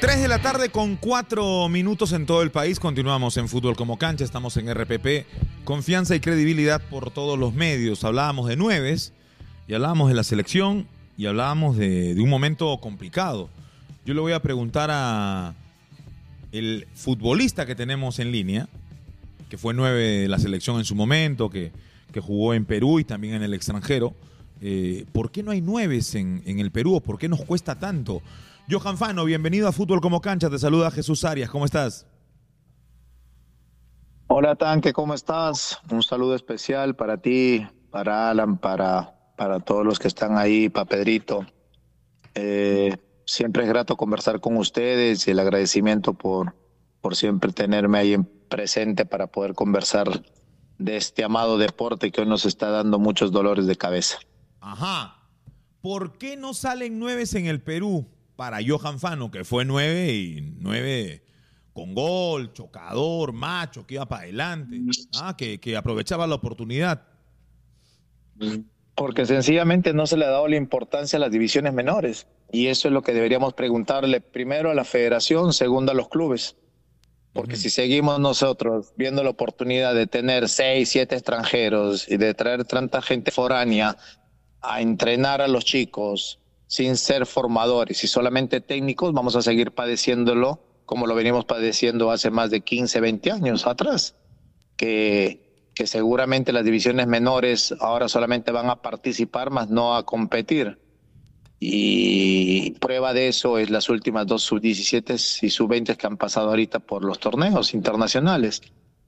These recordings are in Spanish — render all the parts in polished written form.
3 de la tarde con 4 minutos en todo el país. Continuamos en Fútbol como Cancha. Estamos en RPP. Confianza y credibilidad por todos los medios. Hablábamos de nueves y hablábamos de la selección y hablábamos de un momento complicado. Yo le voy a preguntar a el futbolista que tenemos en línea, que fue 9 de la selección en su momento, que jugó en Perú y también en el extranjero. ¿Por qué no hay nueves en el Perú? ¿Por qué nos cuesta tanto? Johan Fano, bienvenido a Fútbol como Cancha. Te saluda Jesús Arias. ¿Cómo estás? Hola Tanque, ¿cómo estás? Un saludo especial para ti, para Alan, para todos los que están ahí, para Pedrito. Siempre es grato conversar con ustedes y el agradecimiento por siempre tenerme ahí en presente para poder conversar de este amado deporte que hoy nos está dando muchos dolores de cabeza. Ajá. ¿Por qué no salen nueves en el Perú para Johan Fano, que fue 9 y 9 con gol, chocador, macho, que iba para adelante, que aprovechaba la oportunidad? Porque sencillamente no se le ha dado la importancia a las divisiones menores. Y eso es lo que deberíamos preguntarle primero a la federación, segundo a los clubes. Porque si seguimos nosotros viendo la oportunidad de tener 6, 7 extranjeros y de traer tanta gente foránea a entrenar a los chicos sin ser formadores y solamente técnicos, vamos a seguir padeciéndolo como lo venimos padeciendo hace más de 15, 20 años atrás. Que seguramente las divisiones menores ahora solamente van a participar, más no a competir. Y prueba de eso es las últimas 2 sub-17 y sub-20 que han pasado ahorita por los torneos internacionales.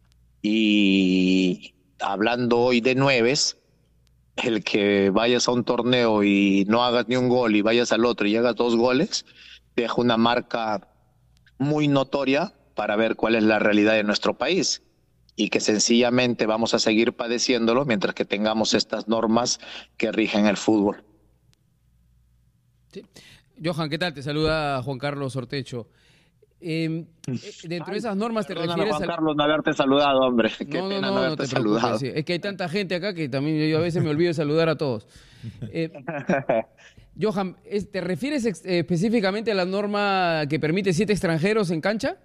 Y hablando hoy de nueves, el que vayas a un torneo y no hagas ni un gol y vayas al otro y hagas 2 goles, deja una marca muy notoria para ver cuál es la realidad de nuestro país. Y que sencillamente vamos a seguir padeciéndolo mientras que tengamos estas normas que rigen el fútbol. Sí. Johan, ¿qué tal? Te saluda Juan Carlos Ortecho. Dentro de esas normas te refieres Juan Carlos, no haberte saludado, hombre. Qué pena no haberte saludado. Sí. Es que hay tanta gente acá que también yo a veces me olvido de saludar a todos. Johan, ¿te refieres específicamente a la norma que permite 7 extranjeros en cancha?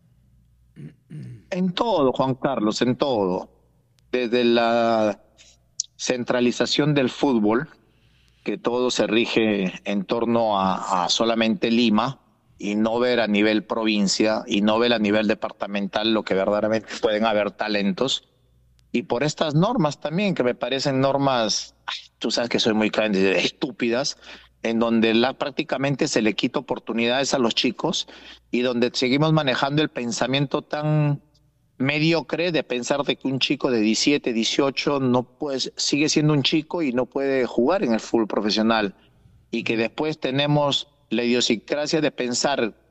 En todo, Juan Carlos, en todo. Desde la centralización del fútbol, que todo se rige en torno a solamente Lima, y no ver a nivel provincia, y no ver a nivel departamental lo que verdaderamente pueden haber talentos. Y por estas normas también, que me parecen normas, tú sabes que soy muy estúpidas, en donde prácticamente se le quita oportunidades a los chicos y donde seguimos manejando el pensamiento tan mediocre de pensar de que un chico de 17, 18 no puede, sigue siendo un chico y no puede jugar en el fútbol profesional. Y que después tenemos la idiosincrasia de pensar